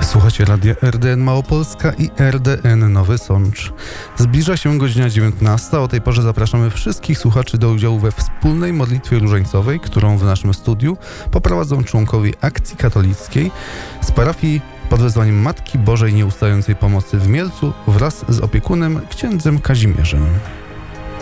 Słuchacie radia RDN Małopolska i RDN Nowy Sącz. Zbliża się godzina 19. O tej porze zapraszamy wszystkich słuchaczy do udziału we wspólnej modlitwie różańcowej, którą w naszym studiu poprowadzą członkowie Akcji Katolickiej z parafii pod wezwaniem Matki Bożej Nieustającej Pomocy w Mielcu wraz z opiekunem księdzem Kazimierzem.